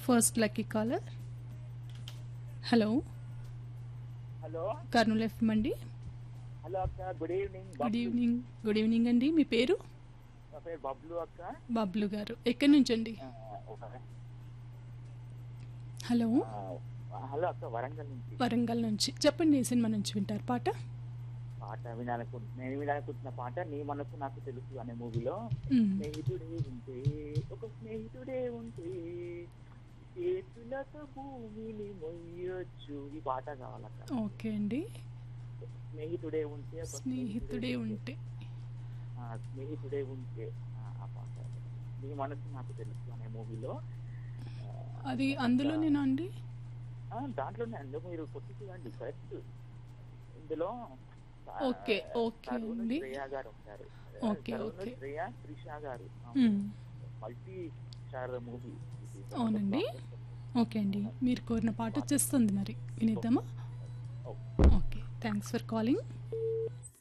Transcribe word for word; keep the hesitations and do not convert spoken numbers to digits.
First lucky caller. Hello hello Kurnool FM అండి. Hello అక్క, good evening. Good evening. Good evening అండి. మీ పేరు? నా పేరు బబ్లు అక్క. బబ్లు గారు ఎక్కడి నుంచి అండి? ఆ, ఒక- హలో ఆ, హలో అక్క, వరంగల్ నుంచి. వరంగల్ నుంచి. చెప్పండి ఏ సినిమా నుంచి వింటారు పాట? పాట వినాలనుకుంటు నేను వినాలనుకుంటున్న పాట నీ మనసు నాకు తెలుసు అనే మూవీలో మ్మ్. స్నేహితుడే ఉంటే ఒక స్నేహితుడే ఉంటే చేతులతో భూమిని మొయ్యొచ్చు, ఈ పాట కావాలక్క. ఓకే అండి. స్నేహితుడే ఉంటే ఒక స్నేహితుడే ఉంటే ఆ, స్నేహితుడే ఉంటే ఆ, ఆ పాట నీ మనసు నాకు తెలుసు అనే మూవీలో. అది అందులోనేనా అండి? దాంట్లోనే అండి, మీరు కొట్టి చూడండి కరెక్ట్. ఇందులో ఆ, ఓకే, ఓకే తరుణ్ అండి. శ్రేయ గారు ఉంటారు. Okay, Tarun okay. శ్రేయ త్రిష గారు మ్మ్. Multi star movie. అవునండి. ఓకే అండి, మీరు కోరిన పాట వచ్చేస్తుంది, మరి వినేద్దామా? Okay, thanks for calling.